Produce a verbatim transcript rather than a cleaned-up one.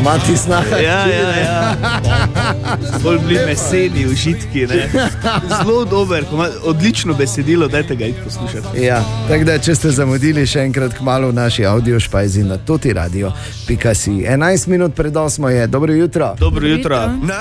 Mati snaha. Ja, ja, ja. Bolj bili meseni užitki, ne. Zelo dober, odlično besedilo, dajte ga iti poslušati. Ja, tako da, če ste zamudili še enkrat kmalu v naši audio špajzi na toti radio pika si. enajst minut pred osmo je, dobro jutro. Dobro jutro.